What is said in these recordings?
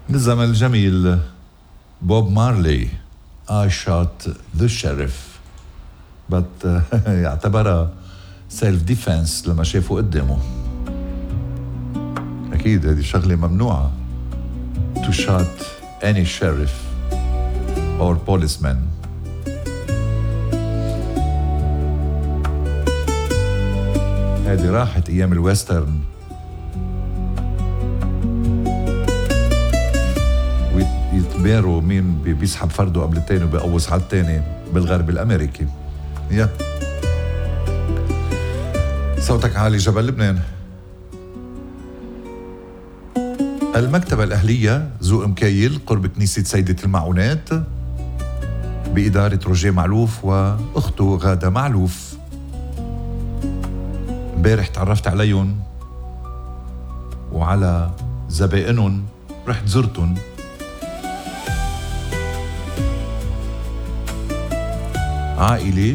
بالزمن الجميل بوب مارلي I shot the sheriff but يعتبرها self defense لما شافوا قدامه. أكيد هذه شغلة ممنوعة to shot any sheriff or policeman. هذه راحت أيام الويسترن ويتباروا مين بيسحب فرده قبل التاني وبيقوص على التاني بالغرب الأمريكي. صوتك عالي جبل لبنان. المكتبة الأهلية ذوق مكايل قرب كنيسة سيدة المعونات بإدارة روجيه معلوف وأخته غادة معلوف. امبارح تعرفت عليهم وعلى زبائنهم، رحت زرتهم. عائلة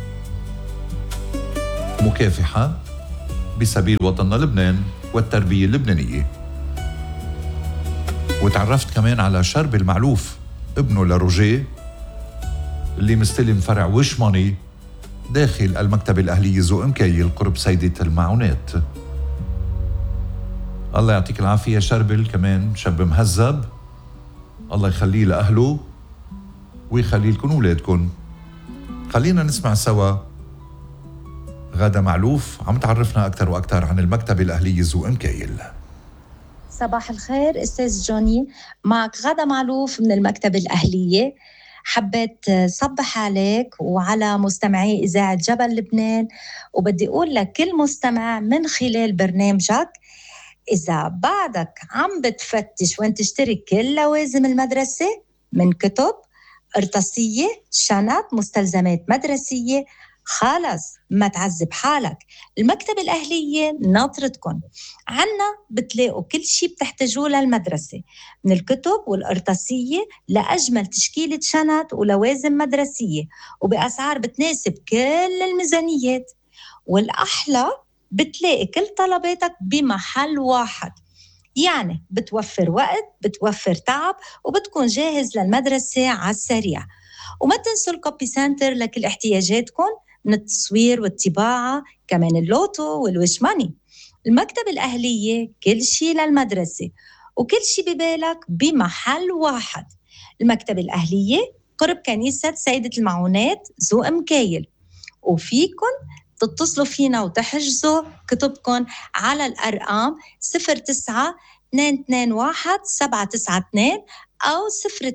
مكافحة بسبيل وطننا لبنان والتربية اللبنانية. وتعرفت كمان على شرب المعلوف ابنه لروجيه اللي مستلم فرع وشماني داخل المكتبة الأهلية ذوق مكايل قرب سيدة المعونات. الله يعطيك العافية شربل، كمان شاب مهذب، الله يخليه لأهله ويخلي لكم أولادكم. خلينا نسمع سوا غادة معلوف عم تعرفنا أكثر وأكثر عن المكتبة الأهلية ذوق مكايل. صباح الخير أستاذ جوني، معك غادة معلوف من المكتبة الأهلية. حبيت صبح عليك وعلى مستمعي إذاعة جبل لبنان، وبدي أقول لك كل مستمع من خلال برنامجك إذا بعدك عم بتفتش وين تشتري كل لوازم المدرسة من كتب، قرطاسية، شنط، مستلزمات مدرسية، خلص ما تعذب حالك. المكتبة الأهلية ناطرتكن. عنا بتلاقوا كل شي بتحتاجوه للمدرسة من الكتب والقرطاسية لأجمل تشكيلة شنط ولوازم مدرسية، وبأسعار بتناسب كل الميزانيات. والأحلى بتلاقي كل طلباتك بمحل واحد، يعني بتوفر وقت، بتوفر تعب، وبتكون جاهز للمدرسة على السريع. وما تنسوا الكوبي سنتر لكل احتياجاتكم من التصوير والطباعة، كمان اللوتو والويش ماني. المكتبة الأهلية كل شي للمدرسة وكل شي ببالك بمحل واحد. المكتبة الأهلية قرب كنيسة سيدة المعونات ذوق مكايل، وفيكن تتصلوا فينا وتحجزوا كتبكن على الأرقام 09-221-792 أو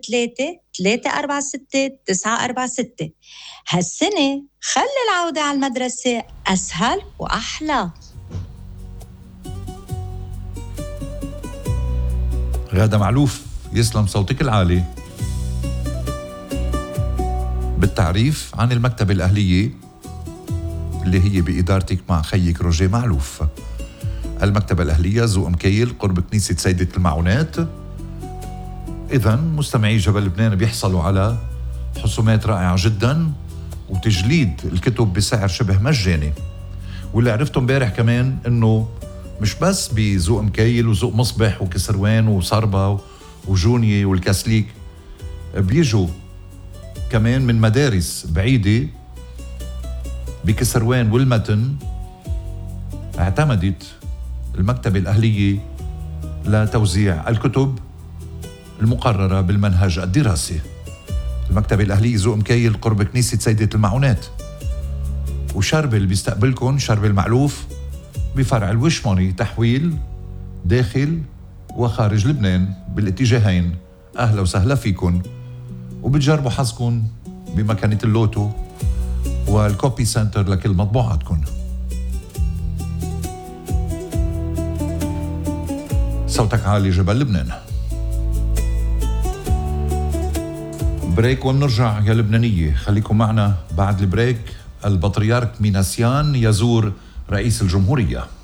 03-346-946. هالسنة خلي العودة على المدرسة أسهل وأحلى. غادة معلوف، يسلم صوتك العالي بالتعريف عن المكتبة الأهلية اللي هي بإدارتك مع خيك روجيه معلوف. المكتبة الأهلية ذوق مكايل قرب كنيسة سيدة المعونات. إذن مستمعي جبل لبنان بيحصلوا على حسومات رائعة جدا وتجليد الكتب بسعر شبه مجاني. واللي عرفته امبارح كمان إنه مش بس بذوق مكايل وذوق مصبح وكسروان وصربة وجونية والكاسليك، بيجوا كمان من مدارس بعيدة بكسروان والمتن. اعتمدت المكتبة الأهلية لتوزيع الكتب المقررة بالمنهج الدراسي. المكتبة الأهلية ذوق مكايل قرب كنيسة سيدة المعونات. وشرب اللي بيستقبلكن شرب المعلوف بفرع الوشماني، تحويل داخل وخارج لبنان بالاتجاهين. أهلا وسهلا فيكن، وبتجربوا حظكن بمكانة اللوتو والكوبي سنتر لكل مطبوعاتكن. صوتك عالي جبل لبنان. بريك ونرجع يا لبنانية. خليكم معنا بعد البريك. البطريرك ميناسيان يزور رئيس الجمهورية.